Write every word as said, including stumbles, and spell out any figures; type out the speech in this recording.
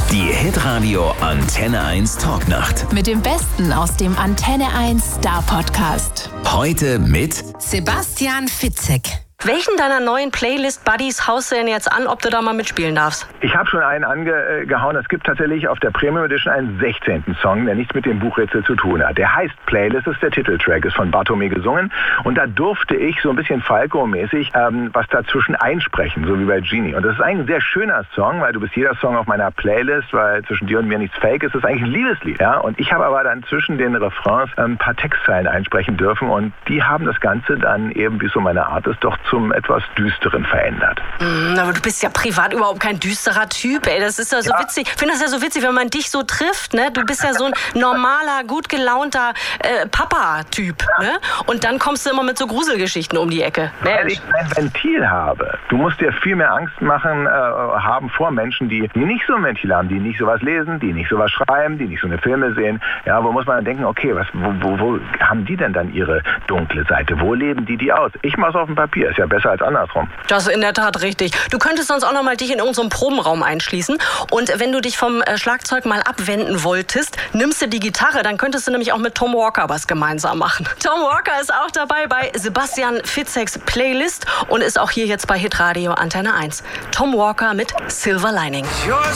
Die Hitradio Antenne eins Talknacht. Mit dem Besten aus dem Antenne eins Star Podcast. Heute mit Sebastian Fitzek. Welchen deiner neuen Playlist-Buddies haust du denn jetzt an, ob du da mal mitspielen darfst? Ich habe schon einen angehauen. Es gibt tatsächlich auf der Premium Edition einen sechzehnten Song, der nichts mit dem Buchrätsel zu tun hat. Der heißt Playlist, ist der Titeltrack, ist von Bartome gesungen. Und da durfte ich so ein bisschen Falco-mäßig ähm, was dazwischen einsprechen, so wie bei Genie. Und das ist eigentlich ein sehr schöner Song, weil du bist jeder Song auf meiner Playlist, weil zwischen dir und mir nichts fake ist. Das ist eigentlich ein Liebeslied. Ja? Und ich habe aber dann zwischen den Refrains ein paar Textzeilen einsprechen dürfen. Und die haben das Ganze dann eben, wie so meine Art ist, doch zum etwas Düsteren verändert. Mm, aber du bist ja privat überhaupt kein düsterer Typ, ey. Das ist ja so ja. witzig. Ich finde das ja so witzig, wenn man dich so trifft, ne? Du bist ja so ein normaler, gut gelaunter äh, Papa-Typ, ne? Und dann kommst du immer mit so Gruselgeschichten um die Ecke. Weil ich ein Ventil habe. Du musst dir viel mehr Angst machen, äh, haben vor Menschen, die, die nicht so ein Ventil haben, die nicht sowas lesen, die nicht sowas schreiben, die nicht so eine Filme sehen. Ja, wo muss man dann denken, okay, was, wo, wo, wo haben die denn dann ihre dunkle Seite? Wo leben die die aus? Ich mach's auf dem Papier. Ist ja besser als andersrum. Das ist in der Tat richtig. Du könntest sonst auch noch mal dich in irgendeinem Probenraum einschließen. Und wenn du dich vom Schlagzeug mal abwenden wolltest, nimmst du die Gitarre, dann könntest du nämlich auch mit Tom Walker was gemeinsam machen. Tom Walker ist auch dabei bei Sebastian Fitzeks Playlist und ist auch hier jetzt bei Hitradio Antenne eins. Tom Walker mit Silver Lining. Your